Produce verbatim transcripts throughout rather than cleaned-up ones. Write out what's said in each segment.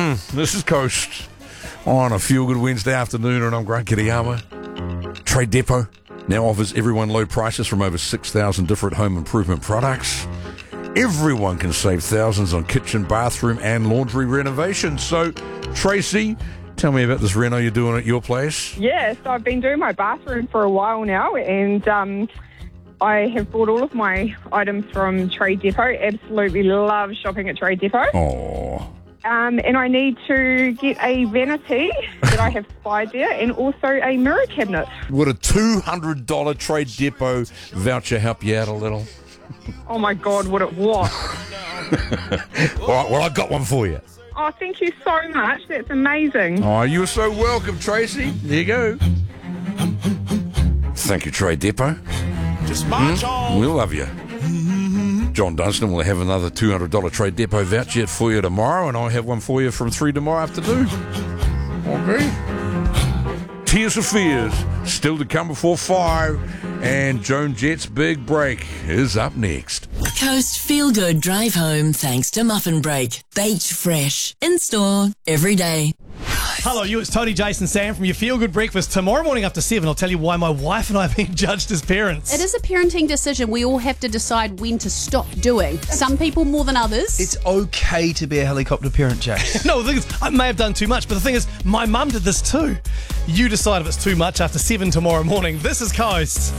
Mm, this is Coast on a Feel Good Wednesday afternoon, and I'm Grant Kiriyama. Trade Depot now offers everyone low prices from over six thousand different home improvement products. Everyone can save thousands on kitchen, bathroom, and laundry renovations. So, Tracy, tell me about this reno you're doing at your place. Yes, I've been doing my bathroom for a while now, and um, I have bought all of my items from Trade Depot. Absolutely love shopping at Trade Depot. Oh. Um, and I need to get a vanity that I have spied there, and also a mirror cabinet. Would a two hundred dollars Trade Depot voucher help you out a little? Oh my God, what it was. All right, well, I've got one for you. Oh, thank you so much. That's amazing. Oh, you are so welcome, Tracy. There you go. Thank you, Trade Depot. Just march Hmm? on. We love you. John Dunstan will have another two hundred dollars Trade Depot voucher for you tomorrow, and I'll have one for you from three tomorrow afternoon. Okay. Tears for Fears, still to come before five, and Joan Jett's Big Break is up next. Coast Feel Good Drive Home thanks to Muffin Break. Baked fresh. In store every day. Hello, you. It's Tony, Jason, Sam from your Feel Good Breakfast. Tomorrow morning after seven, I'll tell you why my wife and I are being judged as parents. It is a parenting decision we all have to decide when to stop doing. Some people more than others. It's okay to be a helicopter parent, Jace. No, the thing is, I may have done too much, but the thing is, my mum did this too. You decide if it's too much after seven tomorrow morning. This is Coast.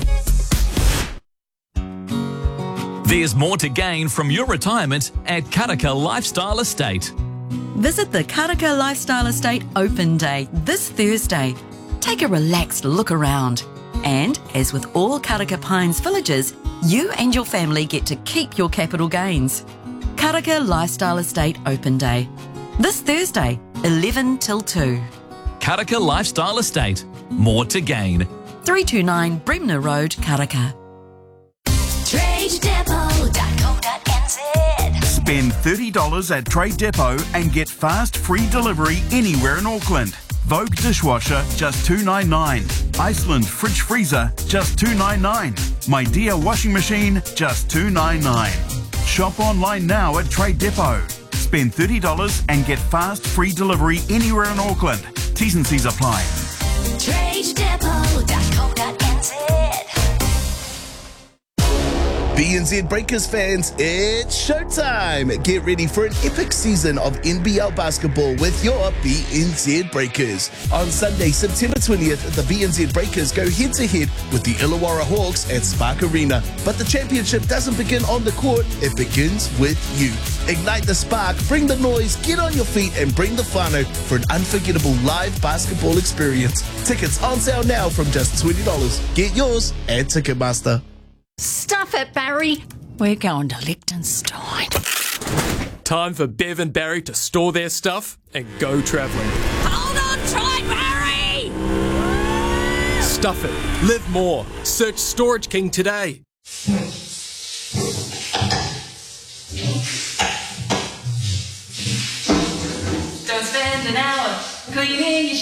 There's more to gain from your retirement at Karaka Lifestyle Estate. Visit the Karaka Lifestyle Estate Open Day this Thursday. Take a relaxed look around. And, as with all Karaka Pines villages, you and your family get to keep your capital gains. Karaka Lifestyle Estate Open Day. This Thursday, eleven till two. Karaka Lifestyle Estate. More to gain. three two nine Bremner Road, Karaka. trade depot dot co dot n z. Spend thirty dollars at Trade Depot and get fast free delivery anywhere in Auckland. Vogue dishwasher, just two dollars ninety-nine. Iceland fridge freezer, just two dollars ninety-nine. My Dear washing machine, just two dollars ninety-nine. Shop online now at Trade Depot. Spend thirty dollars and get fast free delivery anywhere in Auckland. T's and C's apply. trade depot dot co dot n z. B N Z Breakers fans, it's showtime! Get ready for an epic season of N B L basketball with your B N Z Breakers. On Sunday, September twentieth, the B N Z Breakers go head-to-head with the Illawarra Hawks at Spark Arena. But the championship doesn't begin on the court, it begins with you. Ignite the spark, bring the noise, get on your feet and bring the whānau for an unforgettable live basketball experience. Tickets on sale now from just twenty dollars. Get yours at Ticketmaster. Stuff it, Barry. We're going to Liechtenstein. Time for Bev and Barry to store their stuff and go travelling. Hold on tight, Barry! Stuff it. Live more. Search Storage King today. Don't spend an hour cleaning your